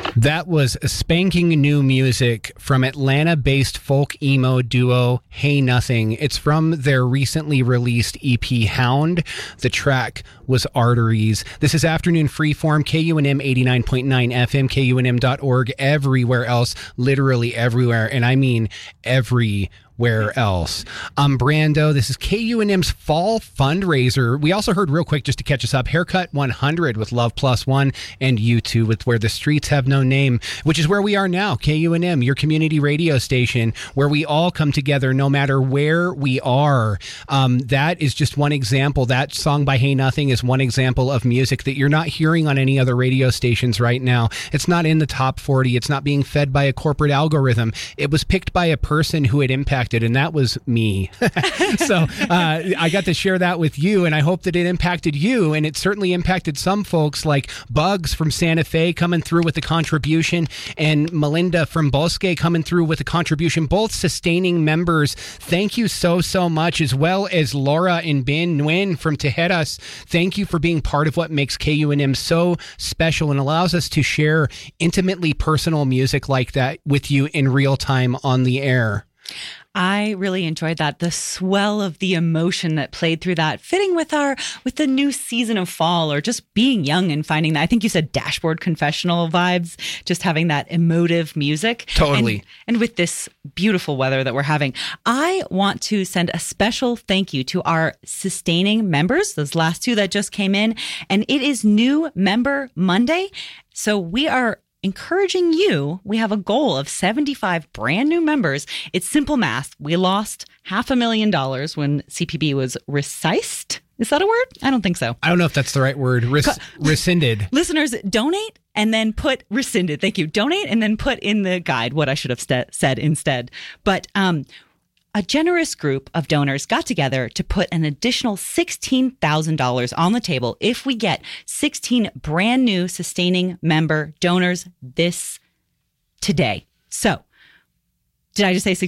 That was spanking new music from Atlanta-based folk emo duo Hey Nothing. It's from their recently released EP Hound. The track was Arteries. This is Afternoon Freeform, KUNM 89.9 FM, KUNM.org, everywhere else, literally everywhere, and I mean everywhere else. I'm Brando. This is KUNM's fall fundraiser. We also heard real quick, just to catch us up, Haircut 100 with Love Plus One and U2 with Where the Streets Have No Name, which is where we are now. KUNM, your community radio station, where we all come together no matter where we are. That is just one example. That song by Hey Nothing is one example of music that you're not hearing on any other radio stations right now. It's not in the top 40. It's not being fed by a corporate algorithm. It was picked by a person who it impacted, and that was me. So I got to share that with you, and I hope that it impacted you, and it certainly impacted some folks like Bugs from Santa Fe coming through with a contribution, and Melinda from Bosque coming through with a contribution, both sustaining members. Thank you so much, as well as Laura and Ben Nguyen from Tejeras. Thank you for being part of what makes KUNM so special and allows us to share intimately personal music like that with you in real time on the air. I really enjoyed that. The swell of the emotion that played through that, fitting with the new season of fall, or just being young and finding that. I think you said dashboard confessional vibes, just having that emotive music. Totally. And with this beautiful weather that we're having, I want to send a special thank you to our sustaining members, those last two that just came in. And it is New Member Monday. So we are encouraging you. We have a goal of 75 brand new members. It's simple math. We lost $500,000 when CPB was resized. Is that a word? I don't think so. I don't know if that's the right word. Rescinded. Listeners, donate and then put rescinded. Thank you. Donate and then put in the guide what I should have said instead. But a generous group of donors got together to put an additional $16,000 on the table if we get 16 brand new sustaining member donors today. So, did I just say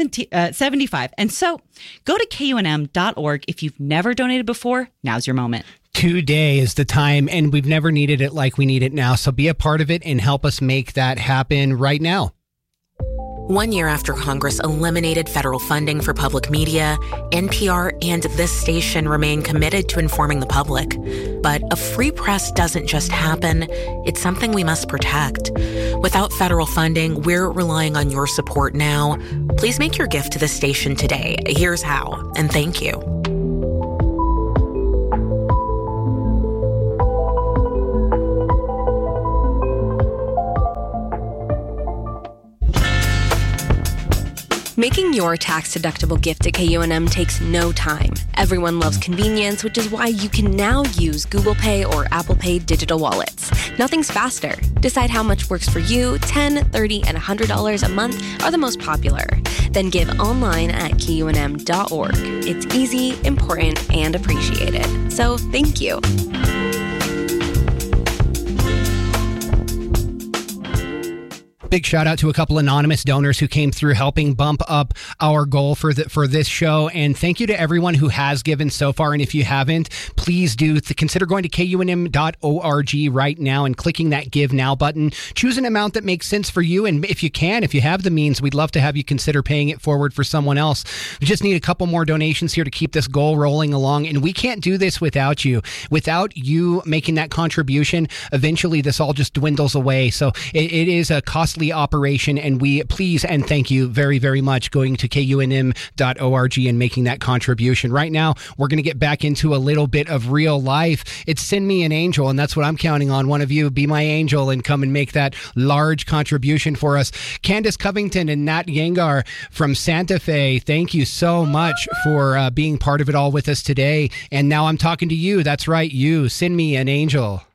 75? And so, go to KUNM.org. If you've never donated before, now's your moment. Today is the time, and we've never needed it like we need it now. So be a part of it and help us make that happen right now. 1 year after Congress eliminated federal funding for public media, NPR and this station remain committed to informing the public. But a free press doesn't just happen. It's something we must protect. Without federal funding, we're relying on your support now. Please make your gift to the station today. Here's how, and thank you. Making your tax-deductible gift to KUNM takes no time. Everyone loves convenience, which is why you can now use Google Pay or Apple Pay digital wallets. Nothing's faster. Decide how much works for you. $10, $30, and $100 a month are the most popular. Then give online at KUNM.org. It's easy, important, and appreciated. So thank you. Big shout out to a couple anonymous donors who came through helping bump up our goal for this show. And thank you to everyone who has given so far. And if you haven't, please do consider going to KUNM.org right now and clicking that Give Now button. Choose an amount that makes sense for you. And if you have the means, we'd love to have you consider paying it forward for someone else. We just need a couple more donations here to keep this goal rolling along. And we can't do this without you. Without you making that contribution, eventually this all just dwindles away. So it is a costly operation, and we please and thank you very, very much going to KUNM.org and making that contribution. Right now, we're going to get back into a little bit of real life. It's Send Me an Angel, and that's what I'm counting on. One of you be my angel and come and make that large contribution for us. Candace Covington and Nat Yengar from Santa Fe, thank you so much for being part of it all with us today. And now I'm talking to you. That's right, you. Send me an angel.